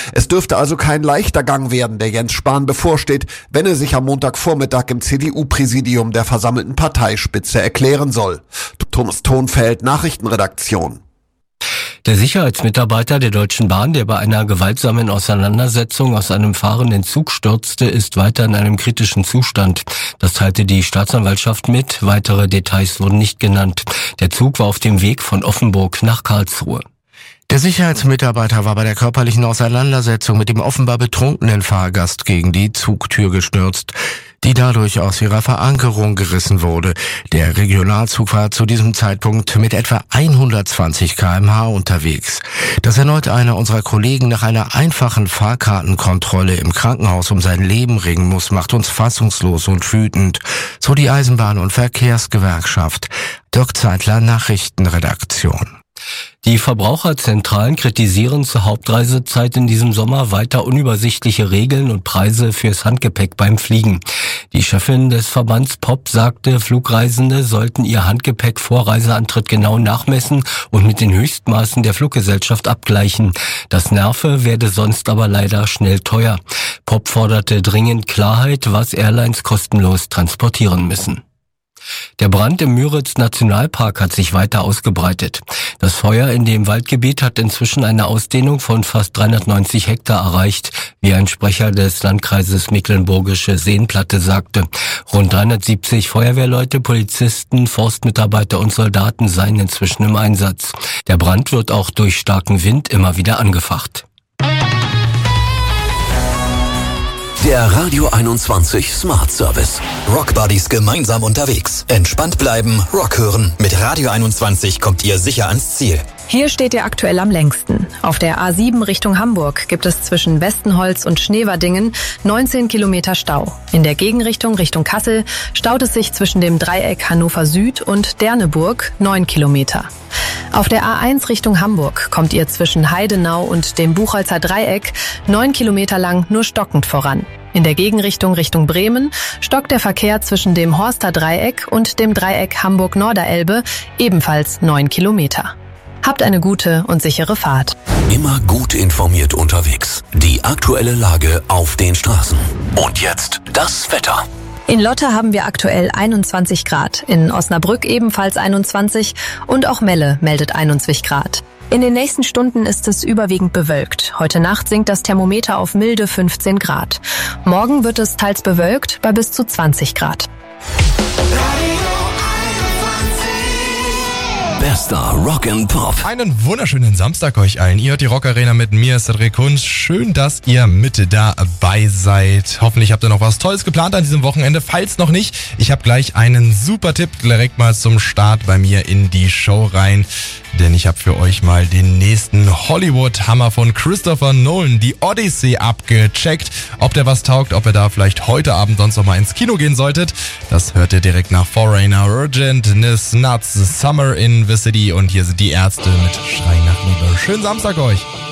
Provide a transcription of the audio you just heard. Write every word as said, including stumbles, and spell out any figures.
Es dürfte also kein leichter Gang werden, der Jens Spahn bevorsteht, wenn er sich am Montagvormittag im C D U-Präsidium der versammelten Parteispitze erklären soll. Thomas Thonfeld, Nachrichtenredaktion. Der Sicherheitsmitarbeiter der Deutschen Bahn, der bei einer gewaltsamen Auseinandersetzung aus einem fahrenden Zug stürzte, ist weiter in einem kritischen Zustand. Das teilte die Staatsanwaltschaft mit. Weitere Details wurden nicht genannt. Der Zug war auf dem Weg von Offenburg nach Karlsruhe. Der Sicherheitsmitarbeiter war bei der körperlichen Auseinandersetzung mit dem offenbar betrunkenen Fahrgast gegen die Zugtür gestürzt, die dadurch aus ihrer Verankerung gerissen wurde. Der Regionalzug war zu diesem Zeitpunkt mit etwa hundertzwanzig Kilometer pro Stunde unterwegs. Dass erneut einer unserer Kollegen nach einer einfachen Fahrkartenkontrolle im Krankenhaus um sein Leben ringen muss, macht uns fassungslos und wütend, so die Eisenbahn- und Verkehrsgewerkschaft. Dirk Zeitler, Nachrichtenredaktion. Die Verbraucherzentralen kritisieren zur Hauptreisezeit in diesem Sommer weiter unübersichtliche Regeln und Preise fürs Handgepäck beim Fliegen. Die Chefin des Verbands P O P sagte, Flugreisende sollten ihr Handgepäck vor Reiseantritt genau nachmessen und mit den Höchstmaßen der Fluggesellschaft abgleichen. Das nerve, werde sonst aber leider schnell teuer. P O P forderte dringend Klarheit, was Airlines kostenlos transportieren müssen. Der Brand im Müritz-Nationalpark hat sich weiter ausgebreitet. Das Feuer in dem Waldgebiet hat inzwischen eine Ausdehnung von fast dreihundertneunzig Hektar erreicht, wie ein Sprecher des Landkreises Mecklenburgische Seenplatte sagte. Rund dreihundertsiebzig Feuerwehrleute, Polizisten, Forstmitarbeiter und Soldaten seien inzwischen im Einsatz. Der Brand wird auch durch starken Wind immer wieder angefacht. Der Radio einundzwanzig Smart Service. Rock Buddies gemeinsam unterwegs. Entspannt bleiben, Rock hören. Mit Radio einundzwanzig kommt ihr sicher ans Ziel. Hier steht ihr aktuell am längsten. Auf der A sieben Richtung Hamburg gibt es zwischen Westenholz und Schneverdingen neunzehn Kilometer Stau. In der Gegenrichtung Richtung Kassel staut es sich zwischen dem Dreieck Hannover Süd und Derneburg neun Kilometer. Auf der A eins Richtung Hamburg kommt ihr zwischen Heidenau und dem Buchholzer Dreieck neun Kilometer lang nur stockend voran. In der Gegenrichtung Richtung Bremen stockt der Verkehr zwischen dem Horster Dreieck und dem Dreieck Hamburg-Norderelbe ebenfalls neun Kilometer. Habt eine gute und sichere Fahrt. Immer gut informiert unterwegs. Die aktuelle Lage auf den Straßen. Und jetzt das Wetter. In Lotte haben wir aktuell einundzwanzig Grad, in Osnabrück ebenfalls einundzwanzig und auch Melle meldet einundzwanzig Grad. In den nächsten Stunden ist es überwiegend bewölkt. Heute Nacht sinkt das Thermometer auf milde fünfzehn Grad. Morgen wird es teils bewölkt bei bis zu zwanzig Grad. Bester Rock and Pop. Einen wunderschönen Samstag euch allen. Ihr hört die Rock Arena mit mir, Cedric Kunz. Schön, dass ihr mit dabei seid. Hoffentlich habt ihr noch was Tolles geplant an diesem Wochenende. Falls noch nicht, ich habe gleich einen super Tipp direkt mal zum Start bei mir in die Show rein. Denn ich habe für euch mal den nächsten Hollywood-Hammer von Christopher Nolan, die Odyssey, abgecheckt. Ob der was taugt, ob ihr da vielleicht heute Abend sonst noch mal ins Kino gehen solltet, das hört ihr direkt nach Foreigner, Urgentness, Nuts, Summer in the City. Und hier sind die Ärzte mit Schrei nach Liebe. Schönen Samstag euch!